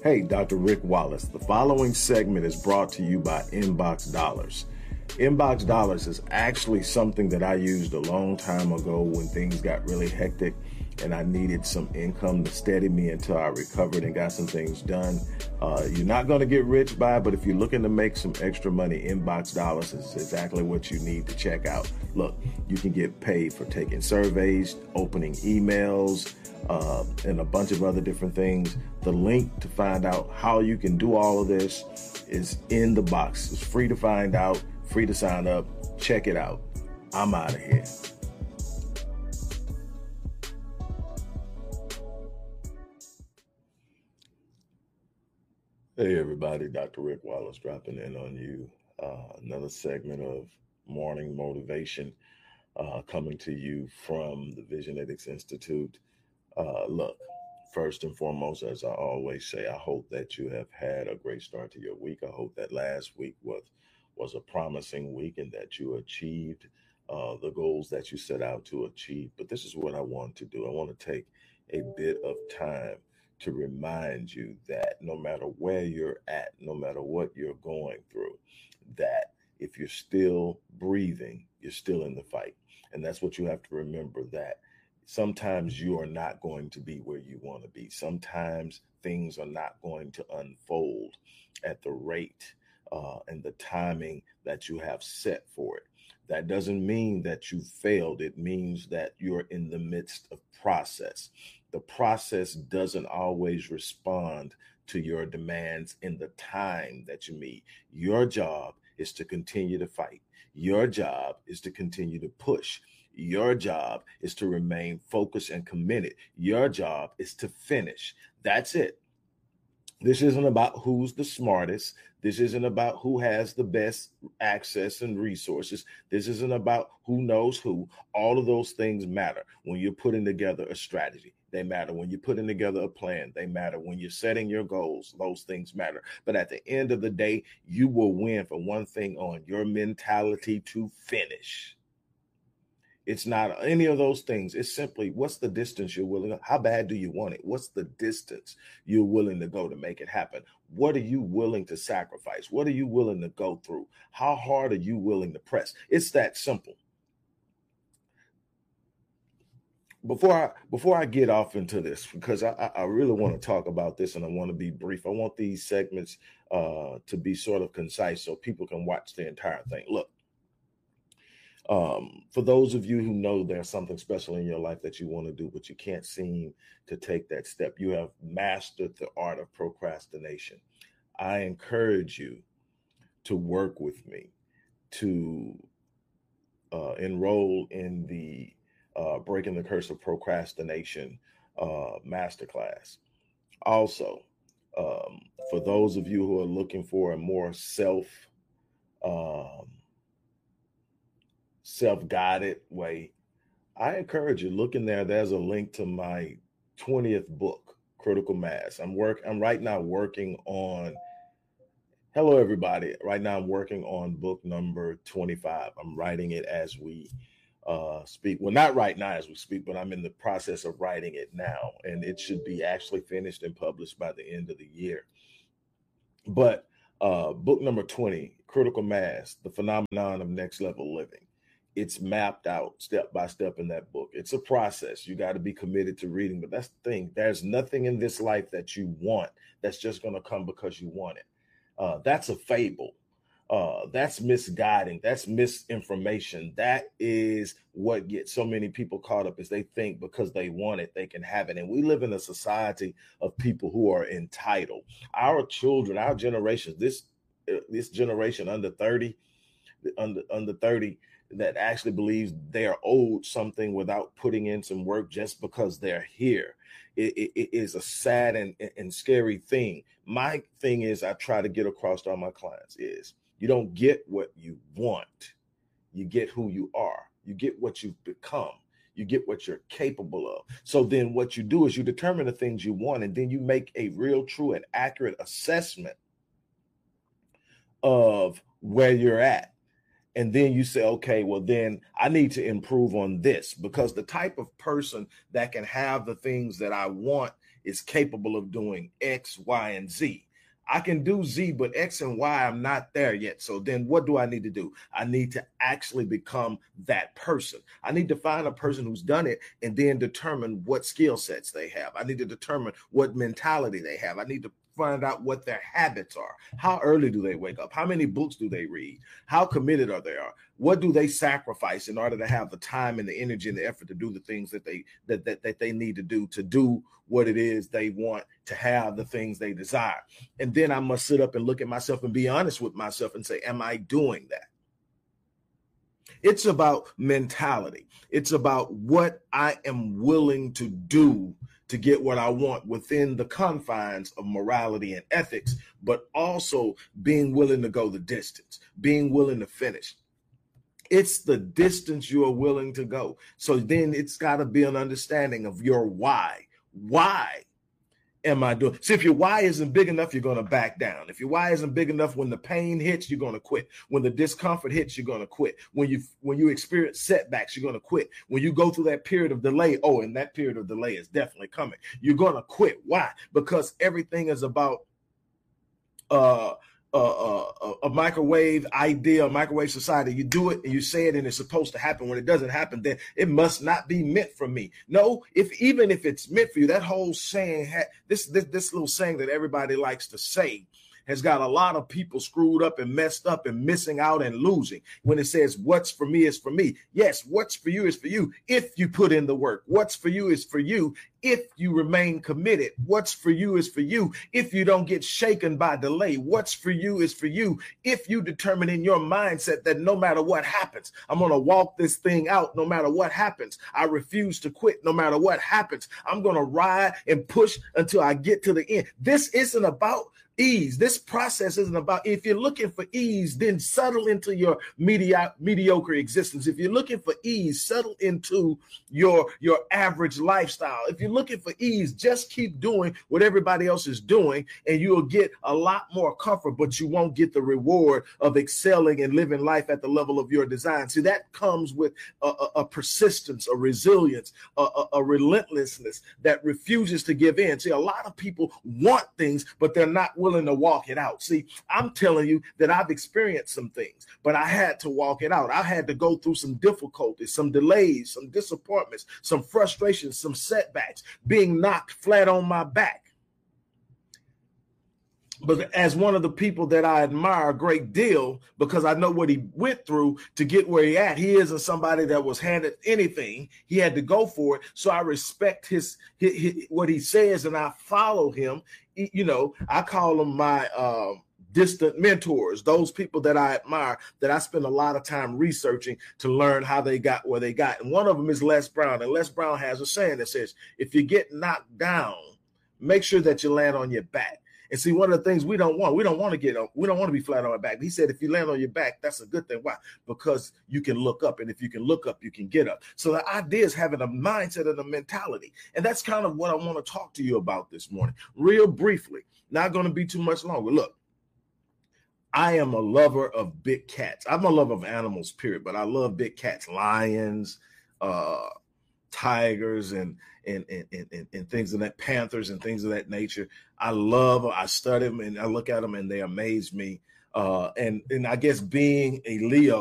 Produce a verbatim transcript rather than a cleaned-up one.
Hey, Doctor Rick Wallace. The following segment is brought to you by Inbox Dollars. Inbox Dollars is actually something that I used a long time ago when things got really hectic and I needed some income to steady me until I recovered and got some things done. Uh, you're not going to get rich by it, but if you're looking to make some extra money, Inbox Dollars is exactly what you need to check out. Look, you can get paid for taking surveys, opening emails, uh, and a bunch of other different things. The link to find out how you can do all of this is in the box. It's free to find out, free to sign up. Check it out. I'm out of here. Hey everybody, Doctor Rick Wallace dropping in on you. Uh, another segment of Morning Motivation uh, coming to you from the Visionetics Institute. Uh, look, first and foremost, as I always say, I hope that you have had a great start to your week. I hope that last week was, was a promising week and that you achieved uh, the goals that you set out to achieve. But this is what I want to do. I want to take a bit of time to remind you that no matter where you're at, no matter what you're going through, that if you're still breathing, you're still in the fight. And that's what you have to remember, that sometimes you are not going to be where you want to be. Sometimes things are not going to unfold at the rate uh, and the timing that you have set for it. That doesn't mean that you failed. It means that you're in the midst of process. The process doesn't always respond to your demands in the time that you need. Your job is to continue to fight. Your job is to continue to push. Your job is to remain focused and committed. Your job is to finish. That's it. This isn't about who's the smartest. This isn't about who has the best access and resources. This isn't about who knows who. All of those things matter when you're putting together a strategy. They matter when you're putting together a plan. They matter when you're setting your goals. Those things matter. But at the end of the day, you will win for one thing on your mentality to finish. It's not any of those things. It's simply, what's the distance you're willing? How bad do you want it? What's the distance you're willing to go to make it happen? What are you willing to sacrifice? What are you willing to go through? How hard are you willing to press? It's that simple. Before I before I get off into this, because I, I really want to talk about this and I want to be brief. I want these segments uh, to be sort of concise so people can watch the entire thing. Look. Um, for those of you who know there's something special in your life that you want to do, but you can't seem to take that step, you have mastered the art of procrastination. I encourage you to work with me to uh, enroll in the uh, Breaking the Curse of Procrastination uh, masterclass. Also, um, for those of you who are looking for a more self um, self-guided way, I encourage you, look in there. There's a link to my twentieth book, Critical Mass. I'm work. I'm right now working on, hello, everybody. Right now I'm working on book number twenty-five. I'm writing it as we uh, speak. Well, not right now as we speak, but I'm in the process of writing it now. And it should be actually finished and published by the end of the year. But uh, book number twenty, Critical Mass, The Phenomenon of Next Level Living. It's mapped out step by step in that book. It's a process. You got to be committed to reading. But that's the thing. There's nothing in this life that you want that's just going to come because you want it. Uh, that's a fable. Uh, that's misguiding. That's misinformation. That is what gets so many people caught up, is they think because they want it, they can have it. And we live in a society of people who are entitled. Our children, our generation, this this generation under thirty, under under thirty, that actually believes they are owed something without putting in some work just because they're here. It, it, it is a sad and, and scary thing. My thing is, I try to get across to all my clients is, you don't get what you want. You get who you are. You get what you've become. You get what you're capable of. So then what you do is you determine the things you want, and then you make a real, true, and accurate assessment of where you're at. And then you say, okay, well, then I need to improve on this, because the type of person that can have the things that I want is capable of doing X, Y, and Z. I can do Z, but X and Y, I'm not there yet. So then what do I need to do? I need to actually become that person. I need to find a person who's done it and then determine what skill sets they have. I need to determine what mentality they have. I need to find out what their habits are. How early do they wake up? How many books do they read? How committed are they? Are what do they sacrifice in order to have the time and the energy and the effort to do the things that they that that, that they need to do to do what it is they want to have, the things they desire. And then I must sit up and look at myself and be honest with myself and say, am I doing that? It's about mentality. It's about what I am willing to do to get what I want within the confines of morality and ethics, but also being willing to go the distance, being willing to finish. It's the distance you are willing to go. So then it's got to be an understanding of your why. Why am I doing? See, if your why isn't big enough, you're going to back down. If your why isn't big enough, when the pain hits, you're going to quit. When the discomfort hits, you're going to quit. When you when you experience setbacks, you're going to quit. When you go through that period of delay, oh, and that period of delay is definitely coming. You're going to quit. Why? Because everything is about uh, uh, uh, a microwave idea, a microwave society. You do it and you say it and it's supposed to happen. When it doesn't happen, then it must not be meant for me. No, if even if it's meant for you, that whole saying, ha- this, this, this little saying that everybody likes to say has got a lot of people screwed up and messed up and missing out and losing. When it says what's for me is for me. Yes, what's for you is for you if you put in the work. What's for you is for you if you remain committed. What's for you is for you if you don't get shaken by delay. What's for you is for you if you determine in your mindset that no matter what happens, I'm going to walk this thing out no matter what happens. I refuse to quit no matter what happens. I'm going to ride and push until I get to the end. This isn't about ease. This process isn't about, if you're looking for ease, then settle into your media, mediocre existence. If you're looking for ease, settle into your, your average lifestyle. If you're looking for ease, just keep doing what everybody else is doing and you'll get a lot more comfort, but you won't get the reward of excelling and living life at the level of your design. See, that comes with a, a, a persistence, a resilience, a, a, a relentlessness that refuses to give in. See, a lot of people want things, but they're not willing to walk it out. See, I'm telling you that I've experienced some things, but I had to walk it out. I had to go through some difficulties, some delays, some disappointments, some frustrations, some setbacks, being knocked flat on my back. But as one of the people that I admire a great deal, because I know what he went through to get where he at. He isn't somebody that was handed anything. He had to go for it. So I respect his, his, his what he says, and I follow him. You know, I call them my uh, distant mentors, those people that I admire, that I spend a lot of time researching to learn how they got where they got. And one of them is Les Brown. And Les Brown has a saying that says, if you get knocked down, make sure that you land on your back. And see, one of the things we don't want, we don't want to get up, we don't want to be flat on our back. He said, if you land on your back, that's a good thing. Why? Because you can look up. And if you can look up, you can get up. So the idea is having a mindset and a mentality. And that's kind of what I want to talk to you about this morning, real briefly. Not going to be too much longer. Look, I am a lover of big cats. I'm a lover of animals, period. But I love big cats, lions, uh, tigers, and And, and, and, and things of that, panthers and things of that nature. I love, I study them and I look at them and they amaze me. Uh, and, and I guess being a Leo,